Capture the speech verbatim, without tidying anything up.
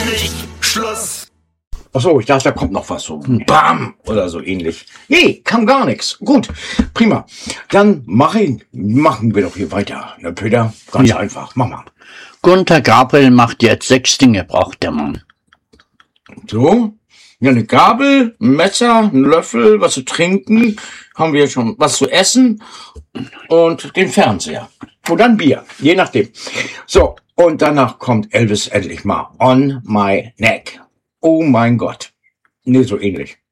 nicht. Schluss. Ach so, ich dachte, da kommt noch was so. Bam! Oder so ähnlich. Nee, kam gar nichts. Gut, prima. Dann mach ich, machen wir doch hier weiter. Ne, Peter? Ganz Ja. einfach. Mach mal. Gunther Gabriel macht jetzt sechs Dinge, braucht der Mann. So. Ja, eine Gabel, ein Messer, ein Löffel, was zu trinken. Haben wir schon was zu essen. Und den Fernseher. Oder ein Bier. Je nachdem. So. Und danach kommt Elvis endlich mal. On my neck. Oh mein Gott. Nee, so ähnlich.